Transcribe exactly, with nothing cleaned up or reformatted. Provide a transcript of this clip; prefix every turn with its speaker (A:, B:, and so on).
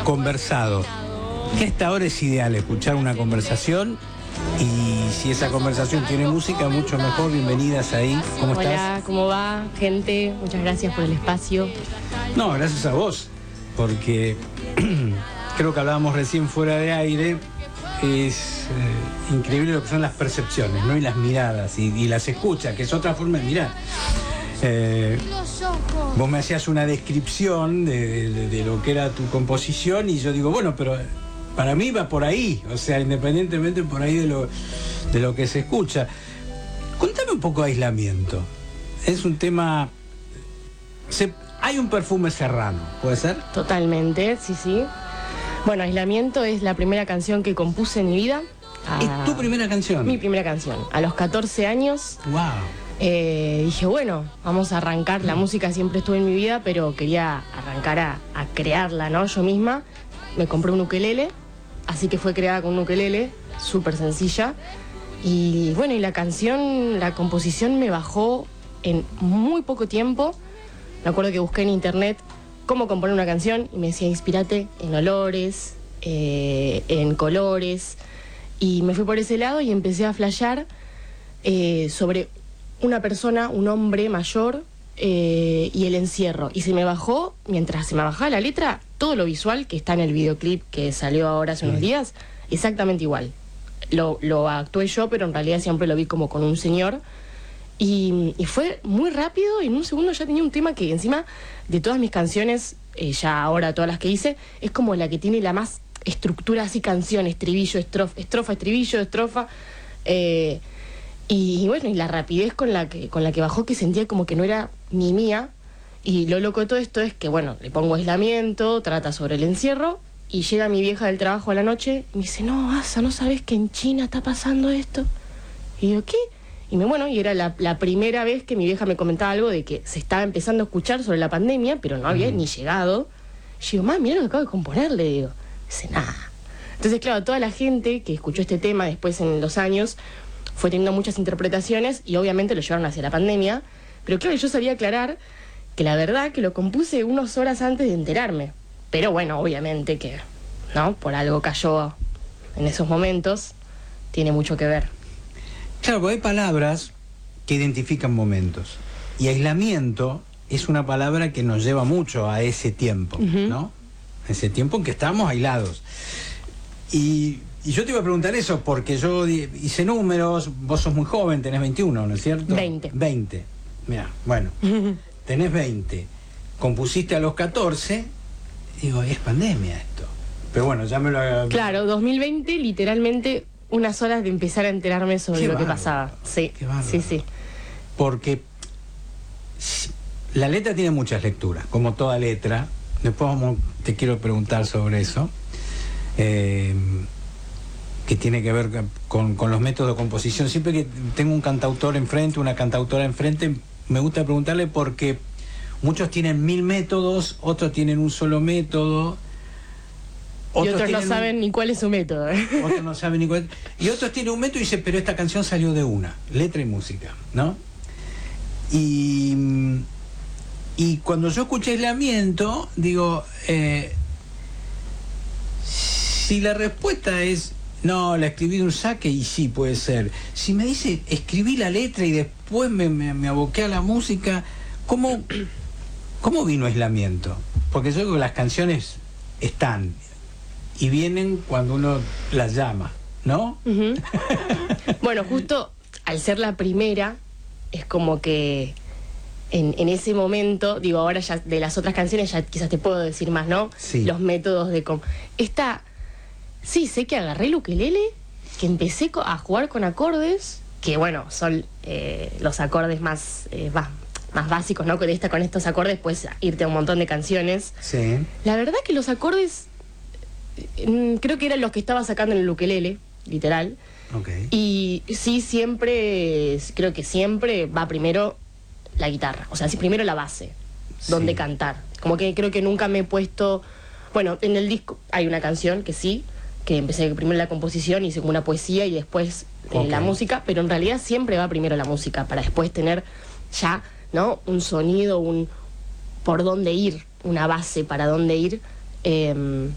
A: conversado. Que a esta hora es ideal escuchar una conversación, y si esa conversación tiene música, mucho mejor. Bienvenidas ahí. ¿Cómo estás?
B: Hola, ¿cómo va, gente? Muchas gracias por el espacio.
A: No, gracias a vos, porque creo que hablábamos recién fuera de aire. Es eh, increíble lo que son las percepciones, ¿no? Y las miradas, y, y las escuchas, que es otra forma de mirar. Eh, vos me hacías una descripción de, de, de lo que era tu composición, y yo digo, bueno, pero para mí va por ahí, o sea, independientemente por ahí de lo, de lo que se escucha. Contame un poco de Aislamiento. Es un tema... Se, hay un perfume serrano, ¿puede ser?
B: Totalmente, sí, sí. Bueno, Aislamiento es la primera canción que compuse en mi vida.
A: ¿Es ah, tu primera canción?
B: Mi primera canción. A los catorce años.
A: ¡Wow!
B: Eh, dije, bueno, vamos a arrancar. La música siempre estuvo en mi vida, pero quería arrancar a, a crearla, ¿no? Yo misma. Me compré un ukelele, así que fue creada con un ukelele, súper sencilla. Y bueno, y la canción, la composición me bajó en muy poco tiempo. Me acuerdo que busqué en internet cómo componer una canción y me decía, inspírate en olores, eh, en colores. Y me fui por ese lado y empecé a flashear eh, sobre una persona, un hombre mayor eh, y el encierro. Y se me bajó, mientras se me bajaba la letra, todo lo visual que está en el videoclip que salió ahora hace unos días, exactamente igual. Lo, lo actué yo, pero en realidad siempre lo vi como con un señor. Y, y fue muy rápido, y en un segundo ya tenía un tema que encima de todas mis canciones, eh, ya ahora todas las que hice, es como la que tiene la más estructura así, canción, estribillo, estrofa, estrofa, estribillo, estrofa. Eh, y, y bueno, y la rapidez con la que con la que bajó, que sentía como que no era ni mía. Y lo loco de todo esto es que, bueno, le pongo Aislamiento, trata sobre el encierro, y llega mi vieja del trabajo a la noche y me dice, no, Asa, ¿no sabes que en China está pasando esto? Y yo, ¿qué? Y me, bueno, y era la, la primera vez que mi vieja me comentaba algo de que se estaba empezando a escuchar sobre la pandemia, pero no había uh-huh. ni llegado. Yo digo, mamá, mira lo que acabo de componer, le digo. Dice, nada. Entonces, claro, toda la gente que escuchó este tema después en los años fue teniendo muchas interpretaciones y obviamente lo llevaron hacia la pandemia. Pero claro, yo sabía aclarar que la verdad que lo compuse unas horas antes de enterarme. Pero bueno, obviamente que, ¿no? Por algo cayó en esos momentos, tiene mucho que ver.
A: Claro, porque hay palabras que identifican momentos. Y aislamiento es una palabra que nos lleva mucho a ese tiempo, uh-huh. ¿no? Ese tiempo en que estamos aislados. Y, y yo te iba a preguntar eso porque yo hice números, vos sos muy joven, tenés veintiuno, ¿no es cierto?
B: veinte.
A: veinte. Mira, bueno, tenés veinte. Compusiste a los catorce, digo, es pandemia esto. Pero bueno, ya me lo...
B: Claro, dos mil veinte, literalmente... unas horas de empezar a enterarme sobre
A: Qué
B: lo
A: bárbaro.
B: que pasaba. Sí,
A: Qué bárbaro.
B: sí, sí.
A: Porque la letra tiene muchas lecturas, como toda letra. Después vamos, te quiero preguntar sobre eso, eh, que tiene que ver con, con los métodos de composición. Siempre que tengo un cantautor enfrente, una cantautora enfrente, me gusta preguntarle porque muchos tienen mil métodos, otros tienen un solo método.
B: Otros y otros no saben un, ni cuál es su método. ¿eh?
A: Otros no saben ni cuál. Y otros tienen un método y dicen, pero esta canción salió de una, letra y música, ¿no? Y, y cuando yo escuché Aislamiento, digo, eh, si la respuesta es, no, la escribí de un saque, y sí, puede ser. Si me dice, escribí la letra y después me, me, me aboqué a la música, ¿cómo, cómo vino Aislamiento? Porque yo creo que las canciones están... y vienen cuando uno las llama, ¿no?
B: Uh-huh. Bueno, justo al ser la primera, es como que en, en ese momento, digo, ahora ya de las otras canciones ya quizás te puedo decir más, ¿no?
A: Sí.
B: Los métodos de... Com- Esta, sí, sé que agarré el ukelele, que empecé a jugar con acordes, que bueno, son eh, los acordes más, eh, va, más básicos, ¿no? Con, esta, con estos acordes puedes irte a un montón de canciones.
A: Sí.
B: La verdad que los acordes... creo que eran los que estaba sacando en el ukelele, literal.
A: Okay.
B: Y sí, siempre, creo que siempre va primero la guitarra. O sea, sí, primero la base, sí. donde cantar. Como que creo que nunca me he puesto... Bueno, en el disco hay una canción que sí, que empecé primero la composición, hice como una poesía y después eh, okay. la música, pero en realidad siempre va primero la música, para después tener ya, ¿no? Un sonido, un por dónde ir, una base para dónde ir. Eh,